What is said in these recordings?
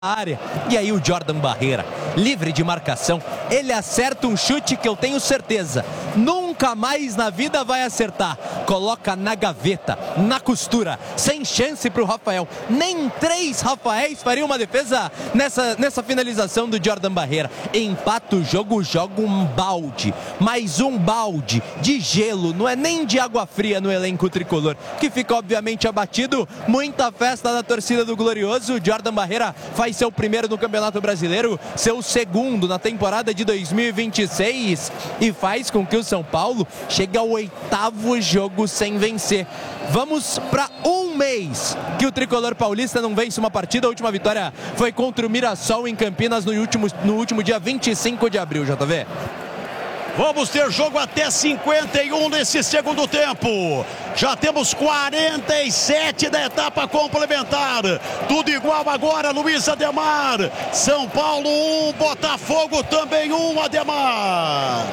área. E aí o Jordan Barreira, livre de marcação, ele acerta um chute que eu tenho certeza nunca mais na vida vai acertar. Coloca na gaveta, na costura, sem chance para o Rafael. Nem 3 Rafaéis fariam uma defesa nessa finalização do Jordan Barreira. Empata o jogo, joga um balde, mais um balde de gelo, não é nem de água fria no elenco tricolor, que fica obviamente abatido. Muita festa da torcida do Glorioso. Jordan Barreira faz seu primeiro no Campeonato Brasileiro, seu segundo na temporada de 2026 e faz com que o São Paulo chegue ao 8º jogo sem vencer. Vamos para um mês que o tricolor paulista não vence uma partida. A última vitória foi contra o Mirassol em Campinas no último dia 25 de abril, JV. Vamos ter jogo até 51 nesse segundo tempo. Já temos 47 da etapa complementar. Tudo igual agora, Luiz Ademar. São Paulo 1, Botafogo também 1, Ademar.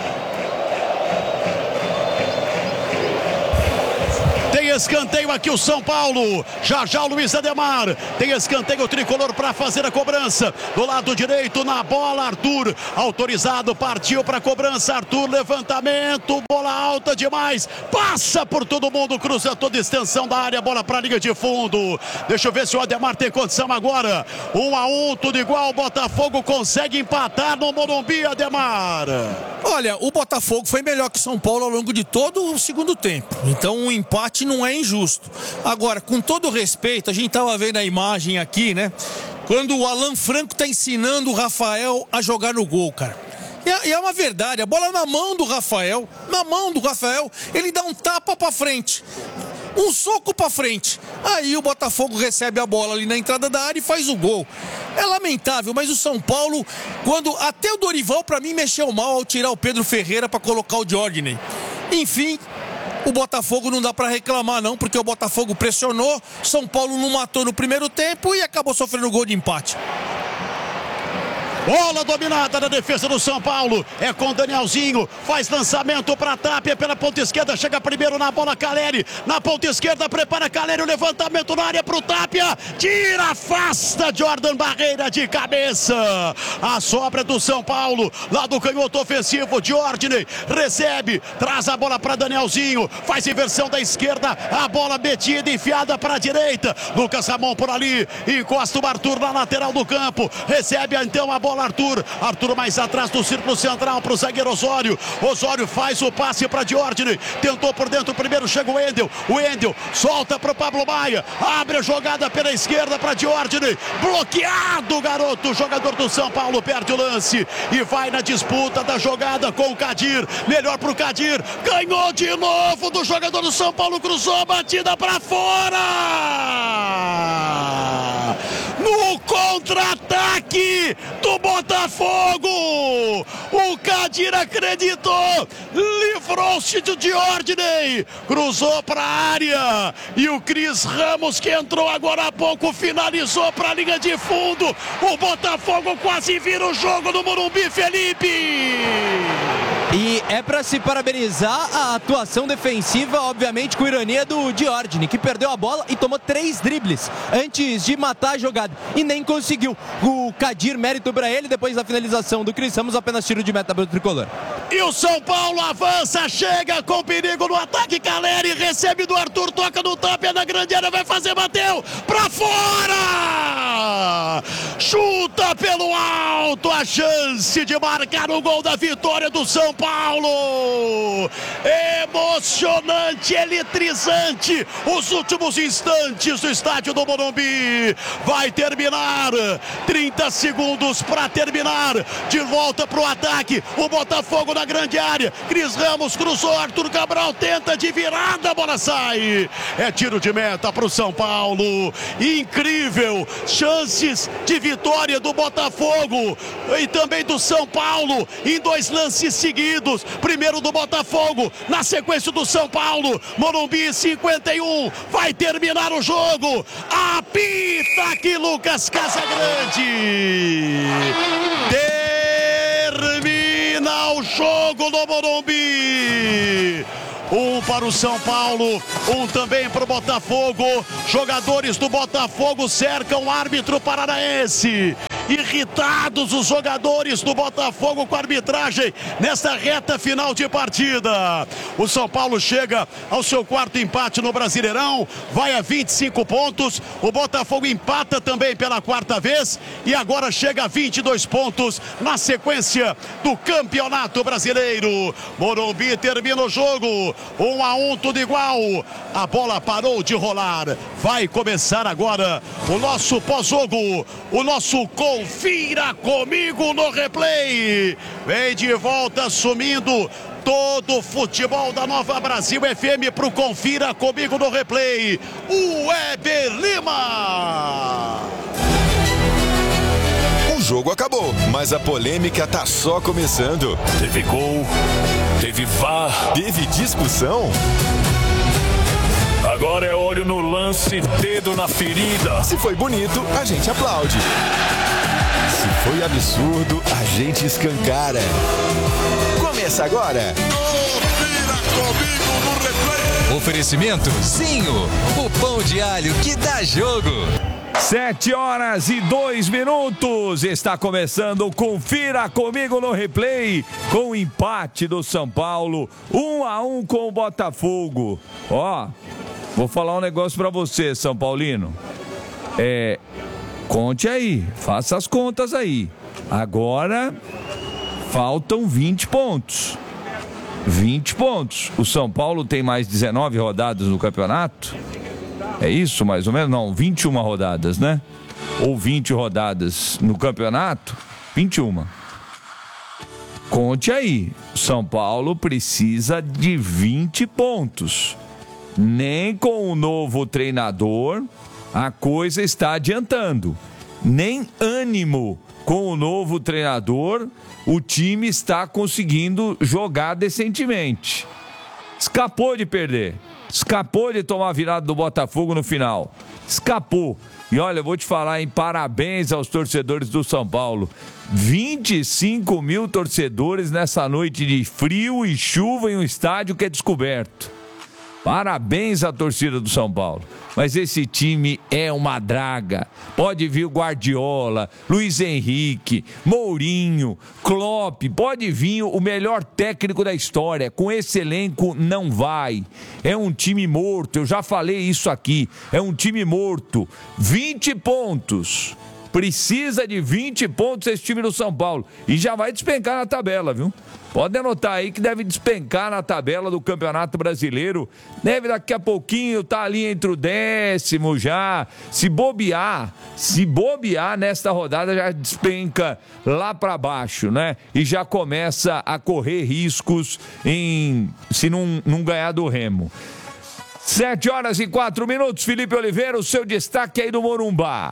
Tem escanteio aqui o São Paulo. Já o Luiz Ademar. Tem escanteio tricolor para fazer a cobrança. Do lado direito, na bola, Arthur. Autorizado, partiu para a cobrança. Arthur, levantamento. Bola alta demais. Passa por todo mundo, cruza toda a extensão da área. Bola para a linha de fundo. Deixa eu ver se o Ademar tem condição agora. 1-1, tudo igual. Botafogo consegue empatar no Morumbi, Ademar. Olha, o Botafogo foi melhor que o São Paulo ao longo de todo o segundo tempo. Então um empate não é injusto. Agora, com todo respeito, a gente estava vendo a imagem aqui, né? Quando o Alan Franco está ensinando o Rafael a jogar no gol, cara. E é uma verdade, a bola na mão do Rafael, ele dá um tapa para frente, um soco para frente. Aí o Botafogo recebe a bola ali na entrada da área e faz o gol. É lamentável, mas o São Paulo, quando até o Dorival para mim mexeu mal ao tirar o Pedro Ferreira para colocar o Jordan. Enfim, o Botafogo não dá para reclamar não, porque o Botafogo pressionou, São Paulo não matou no primeiro tempo e acabou sofrendo gol de empate. Bola dominada na defesa do São Paulo. É com o Danielzinho. Faz lançamento para Tapia pela ponta esquerda. Chega primeiro na bola Caleri. Na ponta esquerda prepara Caleri. O levantamento na área para o Tapia. Tira, afasta Jordan Barreira de cabeça. A sobra do São Paulo. Lá do canhoto ofensivo. Jordan recebe. Traz a bola para Danielzinho. Faz inversão da esquerda. A bola metida, enfiada para a direita. Lucas Ramon por ali. Encosta o Arthur na lateral do campo. Recebe então a bola Arthur mais atrás do círculo central para o zagueiro Osório. Osório faz o passe para Jordan. Tentou por dentro primeiro, chega o Wendel solta para o Pablo Maia. Abre a jogada pela esquerda para Jordan. Bloqueado, garoto. O jogador do São Paulo perde o lance e vai na disputa da jogada com o Kadir. Melhor para o Kadir. Ganhou de novo do jogador do São Paulo. Cruzou, batida para fora. No contra-ataque do Botafogo, o Kadir acreditou, livrou-se de Jordan, cruzou para a área e o Cris Ramos, que entrou agora há pouco, finalizou para a linha de fundo. O Botafogo quase vira o jogo no Morumbi, Felipe. E é para se parabenizar a atuação defensiva, obviamente com ironia do Jordan, que perdeu a bola e tomou 3 dribles antes de matar a jogada e nem conseguiu. O Kadir, mérito para ele, depois da finalização do Cris Ramos, apenas tiro de meta para o tricolor. E o São Paulo avança, chega com perigo no ataque. Caleri recebe do Arthur, toca no Tapia na grande área, vai fazer, bateu para fora. Chuta pelo alto, a chance de marcar o gol da vitória do São Paulo. Emocionante, eletrizante os últimos instantes do estádio do Morumbi. Vai terminar, 30 segundos para terminar. De volta para o ataque, o Botafogo na grande área. Cris Ramos cruzou, Arthur Cabral tenta de virada, a bola sai. É tiro de meta para o São Paulo. Incrível, chances de vitória do Botafogo e também do São Paulo em 2 lances seguidos. Primeiro do Botafogo, na sequência do São Paulo. Morumbi 51, vai terminar o jogo. Apita aqui Lucas Casagrande. Termina o jogo no Morumbi. Um para o São Paulo, um também para o Botafogo. Jogadores do Botafogo cercam o árbitro paranaense. Irritados os jogadores do Botafogo com a arbitragem nesta reta final de partida. O São Paulo chega ao seu quarto empate no Brasileirão, vai a 25 pontos. O Botafogo empata também pela quarta vez e agora chega a 22 pontos na sequência do Campeonato Brasileiro. Morumbi termina o jogo, 1-1, tudo igual. A bola parou de rolar. Vai começar agora o nosso pós-jogo, o nosso Confira Comigo no Replay. Vem de volta assumindo todo o futebol da Nova Brasil FM para o Confira Comigo no Replay, o Weber Lima. O jogo acabou, mas a polêmica tá só começando. Teve gol, teve VAR, teve discussão. Agora é olho no lance, dedo na ferida. Se foi bonito, a gente aplaude. Se foi absurdo, a gente escancara. Começa agora. Confira Comigo no Replay. Oferecimento Zinho, o pão de alho que dá jogo. 7h02. Está começando o Confira Comigo no Replay, com o empate do São Paulo, 1-1 com o Botafogo. Ó, vou falar um negócio pra você, São Paulino. Conte aí, faça as contas aí. Agora faltam 20 pontos. 20 pontos. O São Paulo tem mais 19 rodadas no campeonato. É isso, mais ou menos? Não, 21 rodadas, né? Ou 20 rodadas no campeonato? 21. Conte aí. São Paulo precisa de 20 pontos. Nem com o novo treinador a coisa está adiantando. Nem ânimo com o novo treinador o time está conseguindo jogar decentemente. Escapou de perder. Escapou de tomar a virada do Botafogo no final. Escapou. E olha, eu vou te falar, hein? Parabéns aos torcedores do São Paulo. 25 mil torcedores nessa noite de frio e chuva em um estádio que é descoberto. Parabéns à torcida do São Paulo. Mas esse time é uma draga. Pode vir o Guardiola, Luiz Henrique, Mourinho, Klopp. Pode vir o melhor técnico da história. Com esse elenco não vai. É um time morto. Eu já falei isso aqui. É um time morto. 20 pontos. Precisa de 20 pontos esse time do São Paulo. E já vai despencar na tabela, viu? Pode anotar aí que deve despencar na tabela do Campeonato Brasileiro. Deve daqui a pouquinho estar ali entre o 10º já. Se bobear nesta rodada já despenca lá para baixo, né? E já começa a correr riscos se não ganhar do Remo. 7h04. Felipe Oliveira, o seu destaque aí do Morumbá.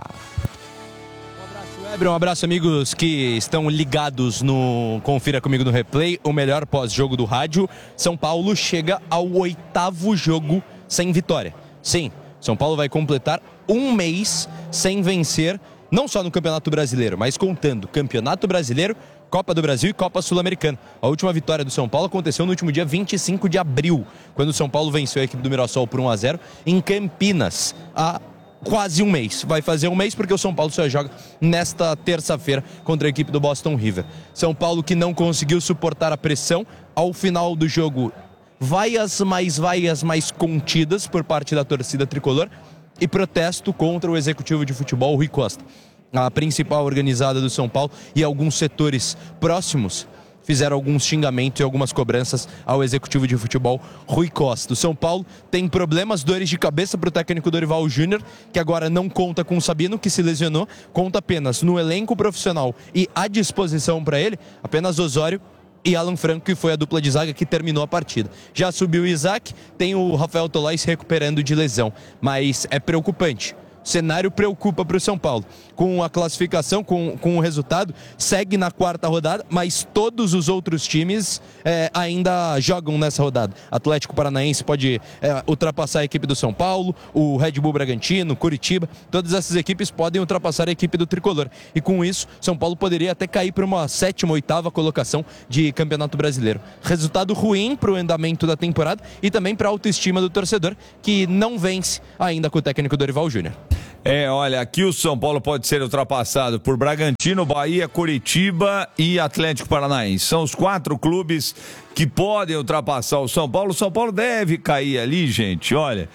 Um abraço, amigos que estão ligados no Confira Comigo no Replay, o melhor pós-jogo do rádio. São Paulo chega ao 8º jogo sem vitória. Sim, São Paulo vai completar um mês sem vencer, não só no Campeonato Brasileiro, mas contando Campeonato Brasileiro, Copa do Brasil e Copa Sul-Americana. A última vitória do São Paulo aconteceu no último dia 25 de abril, quando o São Paulo venceu a equipe do Mirassol por 1-0 em Campinas, quase um mês. Vai fazer um mês porque o São Paulo só joga nesta terça-feira contra a equipe do Boston River. São Paulo que não conseguiu suportar a pressão. Ao final do jogo, vaias mais contidas por parte da torcida tricolor e protesto contra o executivo de futebol, Rui Costa. A principal organizada do São Paulo e alguns setores próximos fizeram alguns xingamentos e algumas cobranças ao executivo de futebol, Rui Costa. O São Paulo tem problemas, dores de cabeça para o técnico Dorival Júnior, que agora não conta com o Sabino, que se lesionou, conta apenas no elenco profissional e à disposição para ele, apenas Osório e Alan Franco, que foi a dupla de zaga que terminou a partida. Já subiu o Isaac, tem o Rafael Tolói se recuperando de lesão, mas é preocupante. cenário preocupa para o São Paulo. Com a classificação, com o resultado, segue na quarta rodada, mas todos os outros times ainda jogam nessa rodada. Atlético Paranaense pode ultrapassar a equipe do São Paulo, o Red Bull Bragantino, Curitiba, todas essas equipes podem ultrapassar a equipe do Tricolor. E com isso, São Paulo poderia até cair para uma 7ª, 8ª colocação de Campeonato Brasileiro. Resultado ruim para o andamento da temporada e também para a autoestima do torcedor, que não vence ainda com o técnico Dorival Júnior. Olha, aqui o São Paulo pode ser ultrapassado por Bragantino, Bahia, Curitiba e Atlético Paranaense. São os 4 clubes que podem ultrapassar o São Paulo. O São Paulo deve cair ali, gente, olha.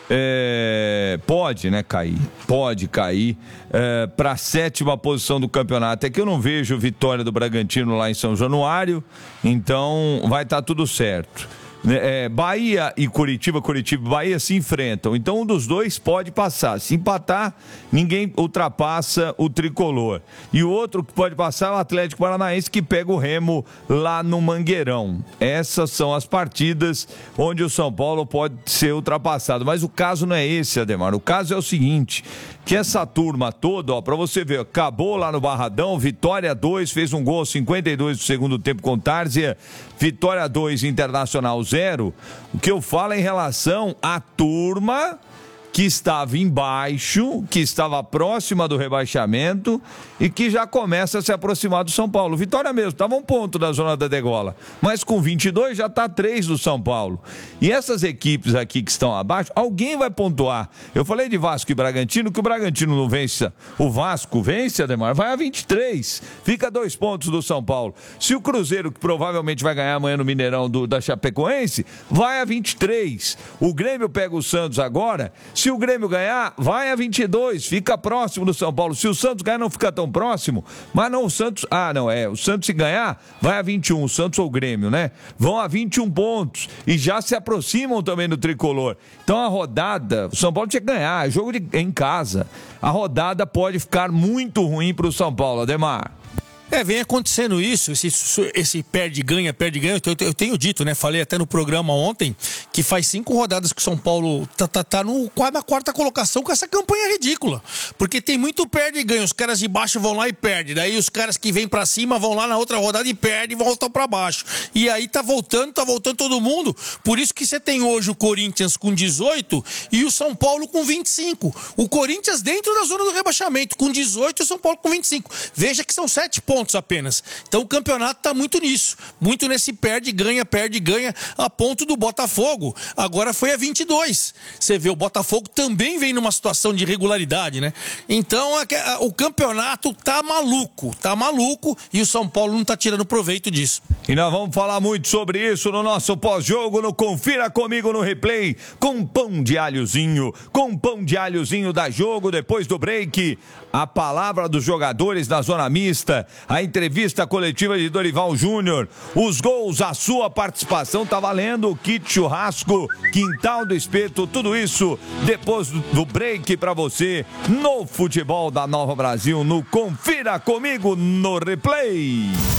Pode, né, cair. Pode cair para a 7ª posição do campeonato. É que eu não vejo vitória do Bragantino lá em São Januário, então vai estar tudo certo. Bahia e Curitiba e Bahia se enfrentam, então um dos dois pode passar. Se empatar, ninguém ultrapassa o Tricolor, e o outro que pode passar é o Atlético Paranaense, que pega o Remo lá no Mangueirão. Essas são as partidas onde o São Paulo pode ser ultrapassado, mas o caso não é esse, Ademar. O caso é o seguinte, que essa turma toda, para você ver, acabou lá no Barradão, Vitória 2, fez um gol aos 52 do segundo tempo com Tárzia, Vitória 2, Internacional 0. O que eu falo é em relação à turma que estava embaixo, que estava próxima do rebaixamento e que já começa a se aproximar do São Paulo. Vitória mesmo, estava 1 ponto da zona da degola, mas com 22 já está 3 do São Paulo. E essas equipes aqui que estão abaixo, alguém vai pontuar. Eu falei de Vasco e Bragantino, que o Bragantino não vence, o Vasco vence, Ademar, vai a 23, fica 2 pontos do São Paulo. Se o Cruzeiro, que provavelmente vai ganhar amanhã no Mineirão da Chapecoense, vai a 23. O Grêmio pega o Santos agora. Se o Grêmio ganhar, vai a 22, fica próximo do São Paulo. Se o Santos ganhar, não fica tão próximo, mas não, o Santos, o Santos se ganhar, vai a 21, o Santos ou o Grêmio, né? Vão a 21 pontos e já se aproximam também do Tricolor. Então a rodada, o São Paulo tinha que ganhar, é jogo em casa. A rodada pode ficar muito ruim para o São Paulo, Ademar. Vem acontecendo isso, esse perde-ganha. Eu tenho dito, né? Falei até no programa ontem que faz 5 rodadas que o São Paulo tá na 4ª colocação com essa campanha ridícula. Porque tem muito perde-ganha. Os caras de baixo vão lá e perdem. Daí os caras que vêm pra cima vão lá na outra rodada e perdem e voltam pra baixo. E aí tá voltando todo mundo. Por isso que você tem hoje o Corinthians com 18 e o São Paulo com 25. O Corinthians dentro da zona do rebaixamento com 18 e o São Paulo com 25. Veja que são 7 pontos apenas. Então o campeonato está muito nisso, muito nesse perde-ganha, a ponto do Botafogo. Agora foi a 22. Você vê, o Botafogo também vem numa situação de irregularidade, né? Então o campeonato tá maluco e o São Paulo não tá tirando proveito disso. E nós vamos falar muito sobre isso no nosso pós-jogo, no Confira Comigo no Replay, com pão de alhozinho da Jogo, depois do break, a palavra dos jogadores da zona mista, a entrevista coletiva de Dorival Júnior, os gols, a sua participação, tá valendo, o kit churrasco, quintal do espeto, tudo isso depois do break para você no futebol da Nova Brasil, no Confira Comigo no Replay.